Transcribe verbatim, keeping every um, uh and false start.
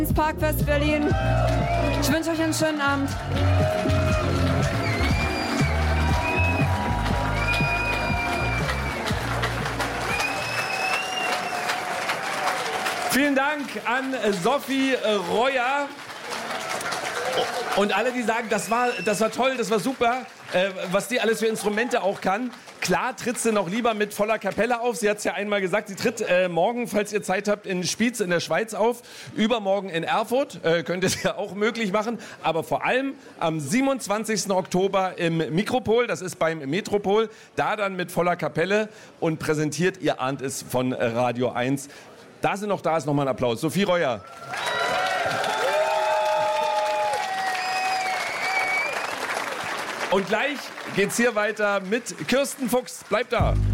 ins Parkfest Berlin. Ich wünsche euch einen schönen Abend. Vielen Dank an Sophie Reuer. Und alle, die sagen, das war, das war toll, das war super, äh, was die alles für Instrumente auch kann. Klar tritt sie noch lieber mit voller Kapelle auf. Sie hat es ja einmal gesagt, sie tritt äh, morgen, falls ihr Zeit habt, in Spiez in der Schweiz auf. Übermorgen in Erfurt, äh, könnt ihr es ja auch möglich machen. Aber vor allem am siebenundzwanzigsten Oktober im Mikropol, das ist beim Metropol, da dann mit voller Kapelle und präsentiert, ihr ahnt es, von Radio eins. Da sie noch da ist, nochmal ein Applaus. Sophie Reuer. Und gleich geht's hier weiter mit Kirsten Fuchs. Bleibt da.